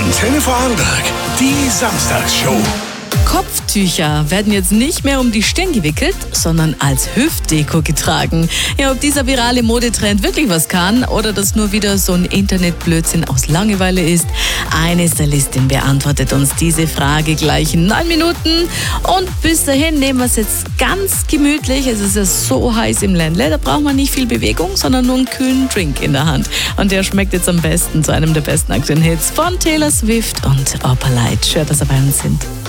Antenne Vorarlberg, die Samstagsshow. Kopftücher werden jetzt nicht mehr um die Stirn gewickelt, sondern als Hüftdeko getragen. Ja, ob dieser virale Modetrend wirklich was kann oder das nur wieder so ein Internetblödsinn aus Langeweile ist, eine Stylistin beantwortet uns diese Frage gleich in 9 Minuten. Und bis dahin nehmen wir es jetzt ganz gemütlich. Es ist ja so heiß im Ländle, da braucht man nicht viel Bewegung, sondern nur einen kühlen Drink in der Hand. Und der schmeckt jetzt am besten zu einem der besten aktuellen Hits von Taylor Swift und Opalite. Schön, dass ihr bei uns sind.